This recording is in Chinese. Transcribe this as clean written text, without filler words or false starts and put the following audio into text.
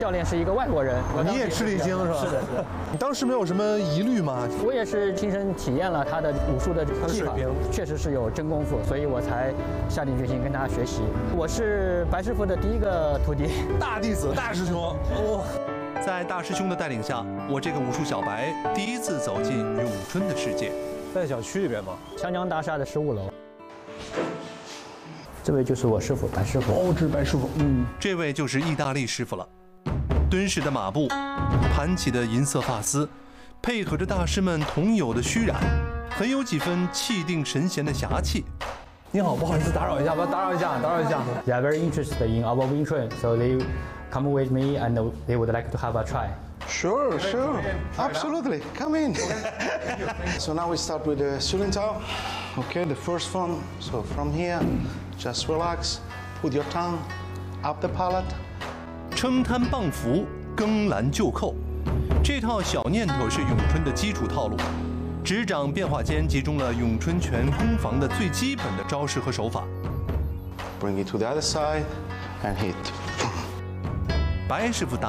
教练是一个外国人， 你也吃了一惊是吧？ 是的，是的。 你当时没有什么疑虑吗？ 我也是亲身体验了他的武术的技法，确实是有真功夫，所以我才下定决心跟他学习。我是白师傅的第一个徒弟， 大弟子、大师兄。哦， 在大师兄的带领下，我这个武术小白第一次走进咏春的世界。 在小区里边吗？ 湘江大厦的15楼。这位就是我师傅白师傅。 哦，这是白师傅。 这位就是意大利师傅了。敦实的马步，盘起的银色发丝，配合着大师们同有的虚染，很有几分气定神闲的侠气。 你好，不好意思打扰一下吧，打扰一下。 They are very interested in our Wing Chun, so they come with me and they would like to have a try. Sure, absolutely. Come in. So now we start with the Sulin Tao. Okay, the first one. So from here, just relax. Put your tongue up the palate. 撑摊棒扶，更拦就扣，这套小念头是咏春的基础套路。指掌变化间集中了咏春拳攻防的最基本的招式和手法。 Bring it to the other side and hit. 白师傅打